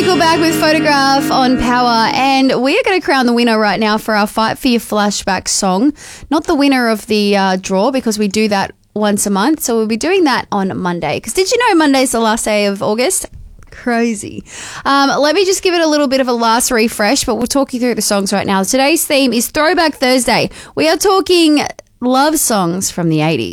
Back with Photograph on Power, and we are going to crown the winner right now for our Fight for Your Flashback song. Not the winner of the draw, because we do that once a month, so we'll be doing that on Monday. Because did you know Monday's the last day of August? Crazy. Let me just give it a little bit of a last refresh, but we'll talk you through the songs right now. Today's theme is Throwback Thursday. We are talking love songs from the 80s.